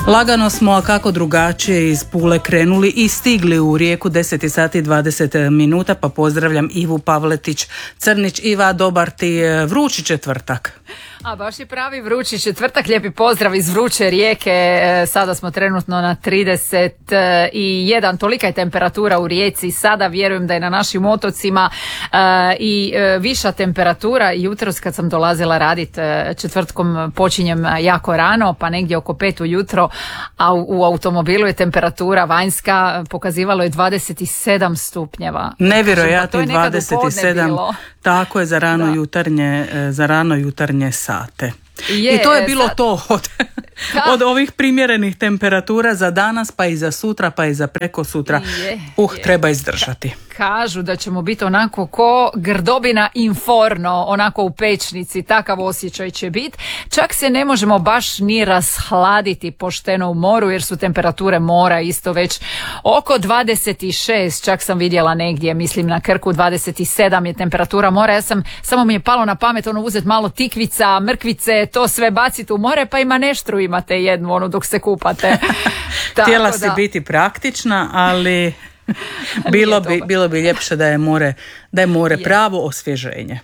Lagano smo, a kako drugačije, iz Pule krenuli i stigli u Rijeku 10 sati 20 minuta, pa pozdravljam Ivu Pavletić-Crnić. Iva, dobar ti vrući četvrtak. A baš je pravi vrući četvrtak, lijepi pozdrav iz vruće Rijeke. Sada smo trenutno na 31, tolika je temperatura u Rijeci. Sada vjerujem da je na našim otocima i viša temperatura. Jutros kad sam dolazila raditi, četvrtkom počinjem jako rano, pa negdje oko 5 ujutro, a u automobilu je temperatura vanjska, pokazivalo je 27 stupnjeva. Nevjerojatno, 27, tako je za rano jutarnje sate. I to je bilo to od ovih primjerenih temperatura za danas, pa i za sutra, pa i za prekosutra. Treba izdržati. Kažu da ćemo biti onako ko grdobina Inferno, onako u pečnici, takav osjećaj će biti. Čak se ne možemo baš ni rashladiti pošteno u moru, jer su temperature mora isto već oko 26, čak sam vidjela negdje, mislim na Krku 27 je temperatura mora. Samo mi je palo na pamet uzeti malo tikvica, mrkvice, to sve baciti u more, pa i maneštru imate jednu dok se kupate. Htjela si biti praktična, ali bilo bi ljepše da je more pravo osvježenje.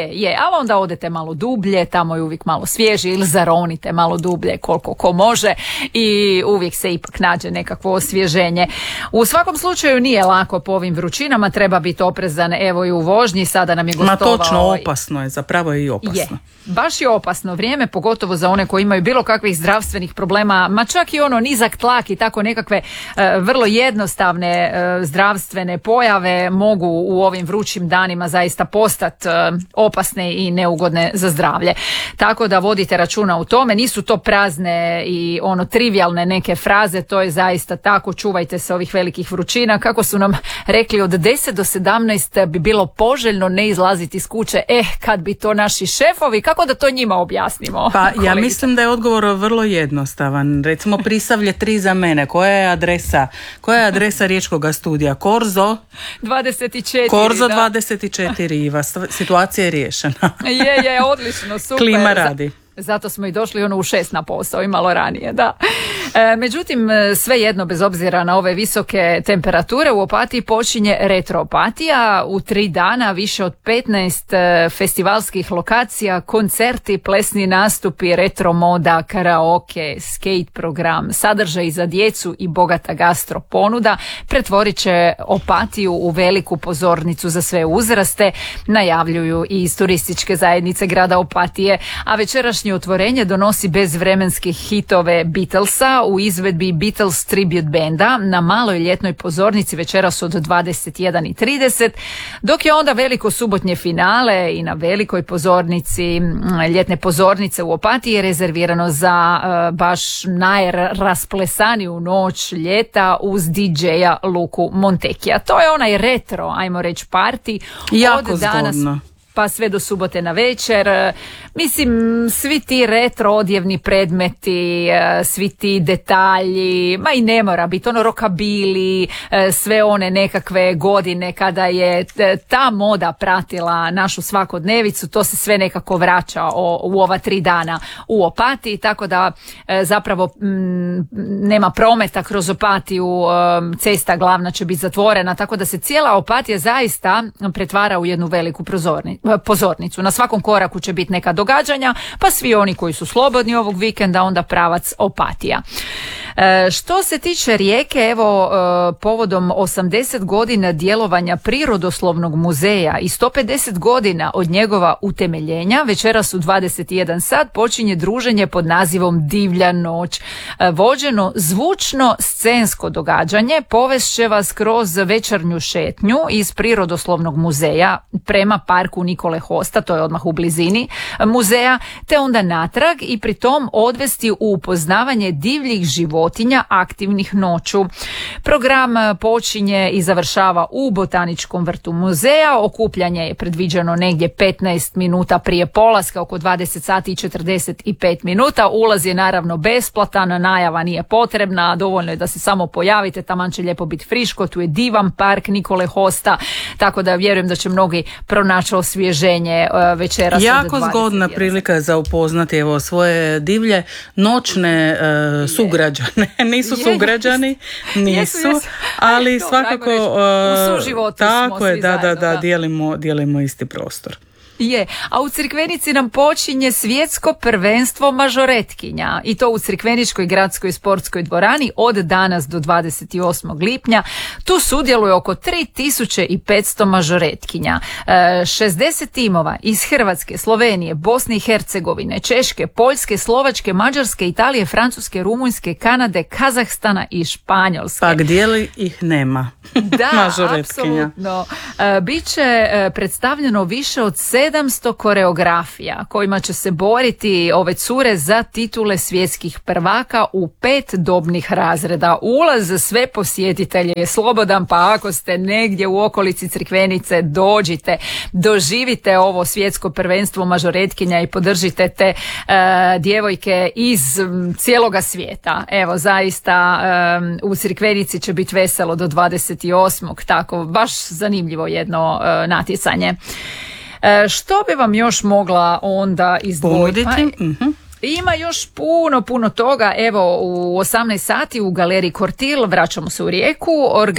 A onda odete malo dublje, tamo je uvijek malo svježi, ili zaronite malo dublje koliko ko može i uvijek se ipak nađe nekakvo osvježenje. U svakom slučaju nije lako po ovim vrućinama, treba biti oprezan, evo i u vožnji, sada nam je gostovao. Točno, opasno je, zapravo je i opasno. Baš je opasno vrijeme, pogotovo za one koji imaju bilo kakvih zdravstvenih problema, ma čak i nizak tlak i tako nekakve vrlo jednostavne zdravstvene pojave mogu u ovim vrućim danima zaista postati opasne i neugodne za zdravlje. Tako da vodite računa u tome, nisu to prazne i trivijalne neke fraze, to je zaista tako, čuvajte se ovih velikih vrućina. Kako su nam rekli, od 10 do 17 bi bilo poželjno ne izlaziti iz kuće. Kad bi to naši šefovi, kako da to njima objasnimo? Pa ja mislim da je odgovor vrlo jednostavan. Recimo Prisavlje 3 za mene. Koja je adresa Riječkog studija? Korzo 24. Korzo 24, Iva. Situacija je riješena. Je, odlično, super. Klima radi. Zato smo i došli u 6 na posao i malo ranije, da. Međutim, svejedno, bez obzira na ove visoke temperature, u Opatiji počinje Retroopatija. U 3 dana više od 15 festivalskih lokacija, koncerti, plesni nastupi, retro moda, karaoke, skate program, sadržaj za djecu i bogata gastro ponuda pretvorit će Opatiju u veliku pozornicu za sve uzraste, najavljuju i iz turističke zajednice grada Opatije, a večerašnji otvorenje donosi bezvremenskih hitove Beatlesa u izvedbi Beatles Tribute Banda na maloj ljetnoj pozornici večeras od 21:30, dok je onda veliko subotnje finale i na velikoj pozornici, ljetne pozornice u Opatiji je rezervirano za baš najrasplesaniju noć ljeta uz DJ-a Luku Montekija. To je onaj retro, ajmo reći, party. Jako od danas zgodno. Pa sve do subote na večer. Mislim, svi ti retro odjevni predmeti, svi ti detalji, ma i ne mora biti rokabili, sve one nekakve godine kada je ta moda pratila našu svakodnevicu, to se sve nekako vraća u ova 3 dana u Opatiji, tako da zapravo nema prometa kroz Opatiju, cesta glavna će biti zatvorena, tako da se cijela Opatija zaista pretvara u jednu veliku pozornicu. Na svakom koraku će biti neka događanja, pa svi oni koji su slobodni ovog vikenda, onda pravac Opatija. Što se tiče Rijeke, evo, povodom 80 godina djelovanja Prirodoslovnog muzeja i 150 godina od njegova utemeljenja, večeras u 21 sat počinje druženje pod nazivom Divlja noć. Vođeno zvučno scensko događanje povešće vas kroz večernju šetnju iz Prirodoslovnog muzeja prema parku Nikole Hosta, to je odmah u blizini muzeja, te onda natrag i pri tom odvesti u upoznavanje divljih životinja životinja aktivnih noću. Program počinje i završava u Botaničkom vrtu muzeja. Okupljanje je predviđeno negdje 15 minuta prije polaska, oko 20 sati i 45 minuta. Ulaz je naravno besplatan, najava nije potrebna, dovoljno je da se samo pojavite, taman će lijepo biti friško, tu je divan park Nikole Hosta, tako da vjerujem da će mnogi pronaći osvježenje večeras. Jako zgodna prilika za upoznati evo svoje divlje noćne sugrađane. Nisu sugrađani, nisu, ali svakako u suživotu tako smo je, svi zajedno, dijelimo isti prostor. Je, a u Crikvenici nam počinje svjetsko prvenstvo mažoretkinja i to u Crikveničkoj gradskoj sportskoj dvorani od danas do 28. lipnja. Tu sudjeluje oko 3500 mažoretkinja. 60 timova iz Hrvatske, Slovenije, Bosne i Hercegovine, Češke, Poljske, Slovačke, Mađarske, Italije, Francuske, Rumunjske, Kanade, Kazahstana i Španjolske. Pa gdje li ih nema? Da, apsolutno. Biće predstavljeno više od 700 koreografija kojima će se boriti ove cure za titule svjetskih prvaka u 5 dobnih razreda. Ulaz za sve posjetitelje je slobodan, pa ako ste negdje u okolici Crikvenice, dođite, doživite ovo svjetsko prvenstvo mažoretkinja i podržite te djevojke iz cijeloga svijeta. Evo, zaista u Crikvenici će biti veselo do 28. Tako, baš zanimljivo jedno natjecanje. Što bi vam još mogla onda izdvojiti? Ima još puno toga. Evo, u 18 sati u Galeriji Kortil, vraćamo se u Rijeku,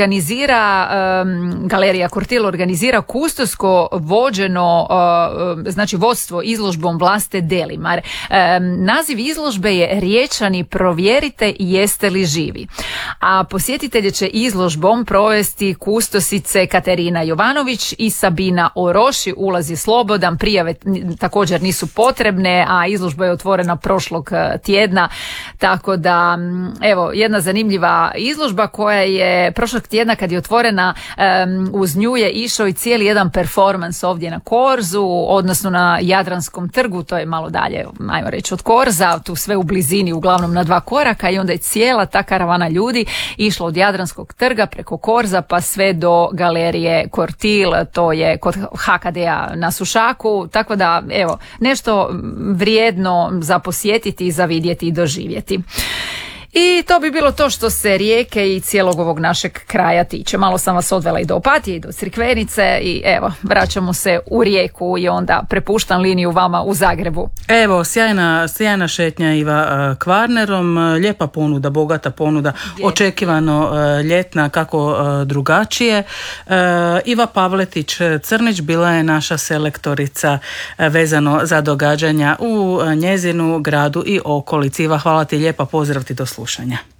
Galerija Kortil organizira kustosko vođeno, znači vodstvo izložbom Vlaste Delimar. Naziv izložbe je Riječani provjerite jeste li živi. A posjetitelje će izložbom provesti kustosice Katerina Jovanović i Sabina Oroši. Ulaz je slobodan, prijave također nisu potrebne, a izložba je otvorena prošlog tjedna, tako da evo jedna zanimljiva izložba koja je prošlog tjedna kad je otvorena, uz nju je išao i cijeli jedan performans ovdje na Korzu, odnosno na Jadranskom trgu, to je malo dalje, ajmo reći, od Korza, tu sve u blizini, uglavnom na 2 koraka, i onda je cijela ta karavana ljudi išla od Jadranskog trga preko Korza pa sve do Galerije Kortil, to je kod HKD-a na Sušaku, tako da evo nešto vrijedno za posjetiti i za vidjeti i doživjeti. I to bi bilo to što se Rijeke i cijelog ovog našeg kraja tiče. Malo sam vas odvela i do Opatije i do Crikvenice i evo, vraćamo se u Rijeku i onda prepuštam liniju vama u Zagrebu. Evo, sjajna šetnja Iva Kvarnerom, lijepa ponuda, bogata ponuda, očekivano ljetna, kako drugačije. Iva Pavletić Crnić bila je naša selektorica vezano za događanja u njezinu gradu i okolici. Iva, hvala ti lijepa, pozdrav ti, do slušanja.